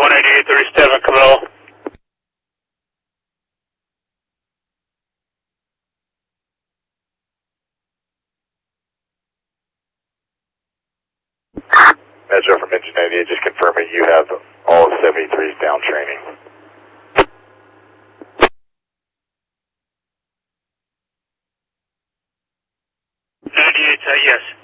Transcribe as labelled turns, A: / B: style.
A: 18837, Camille.
B: Metro from Engine 98, just confirming you have all of 73's down training.
A: 98, yes.